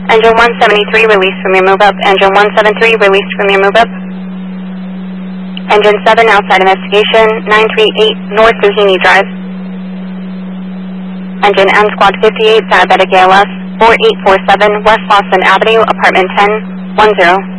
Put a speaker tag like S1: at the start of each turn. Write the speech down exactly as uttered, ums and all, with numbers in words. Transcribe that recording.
S1: Engine one seventy-three released from your move-up. Engine one seventy-three released from your move-up. Engine seven outside investigation, nine three eight North Doheny Drive. Engine M Squad fifty-eight, diabetic A L S, four eight four seven West Boston Avenue, apartment ten, one zero.